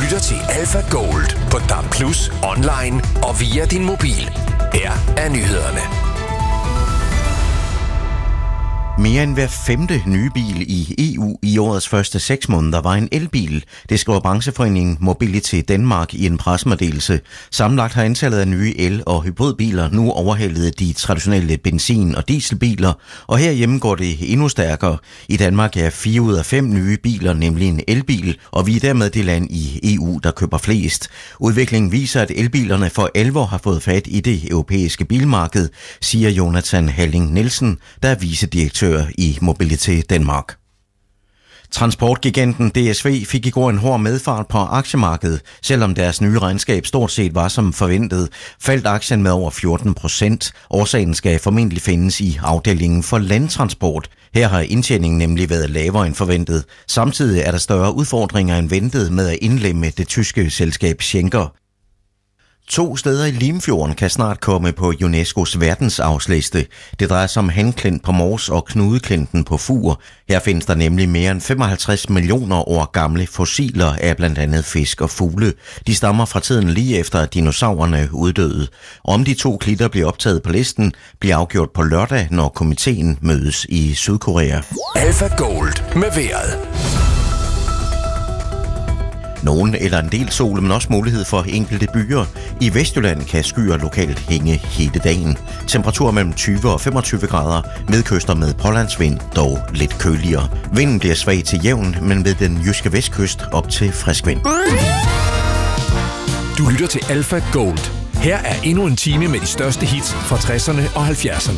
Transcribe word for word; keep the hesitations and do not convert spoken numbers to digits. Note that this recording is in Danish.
lytter til Alpha Gold på D A B plus, online og via din mobil. Her er nyhederne. Mere end hver femte nye bil i E U i årets første seks måneder var en elbil. Det skriver brancheforeningen Mobility Denmark i en pressemeddelelse. Sammenlagt har antallet af nye el- og hybridbiler nu overhældet de traditionelle benzin- og dieselbiler, og herhjemme går det endnu stærkere. I Danmark er fire ud af fem nye biler nemlig en elbil, og vi er dermed det land i E U, der køber flest. Udviklingen viser, at elbilerne for alvor har fået fat i det europæiske bilmarked, siger Jonathan Halling Nielsen, der er vicedirektør i Mobility Denmark. Transportgiganten D S V fik i går en hård medfart på aktiemarkedet. Selvom deres nye regnskab stort set var som forventet, faldt aktien med over fjorten procent. Årsagen skal formentlig findes i afdelingen for landtransport. Her har indtjeningen nemlig været lavere end forventet. Samtidig er der større udfordringer end ventet med at indlemme det tyske selskab Schenker. To steder i Limfjorden kan snart komme på UNESCO's verdensarvsliste. Det drejer sig om Hanklint på Mors og Knudeklinten på Fur. Her findes der nemlig mere end femoghalvtreds millioner år gamle fossiler af blandt andet fisk og fugle. De stammer fra tiden lige efter, at dinosaurerne uddøde. Om de to klitter bliver optaget på listen, bliver afgjort på lørdag, når komiteen mødes i Sydkorea. Alpha Gold med vejret. Nogen eller en del sol, men også mulighed for enkelte byer. I Vestjylland kan skyer lokalt hænge hele dagen. Temperatur mellem tyve og femogtyve grader. Med kyster med pålandsvind, dog lidt køligere. Vinden bliver svag til jævn, men ved den jyske vestkyst op til frisk vind. Du lytter til Alpha Gold. Her er endnu en time med de største hits fra tresserne og halvfjerdserne.